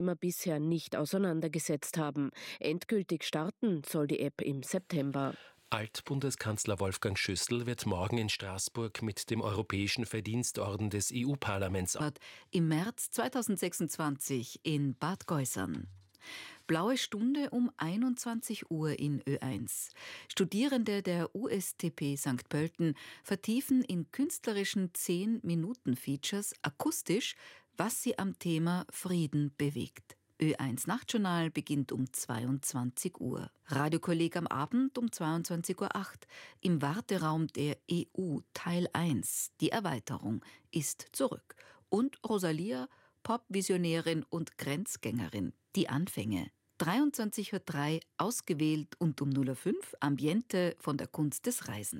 bisher nicht auseinandergesetzt haben. Endgültig starten soll die App im September. Altbundeskanzler Wolfgang Schüssel wird morgen in Straßburg mit dem Europäischen Verdienstorden des EU-Parlaments im März 2026 in Bad Gäusern. Blaue Stunde um 21 Uhr in Ö1. Studierende der USTP St. Pölten vertiefen in künstlerischen 10-Minuten-Features akustisch, was sie am Thema Frieden bewegt. Ö1 Nachtjournal beginnt um 22 Uhr. Radiokolleg am Abend um 22.08 Uhr. Im Warteraum der EU Teil 1. Die Erweiterung ist zurück. Und Rosalia, Pop-Visionärin und Grenzgängerin. Die Anfänge. 23.03 Uhr ausgewählt und um 0.05 Uhr Ambiente von der Kunst des Reisens.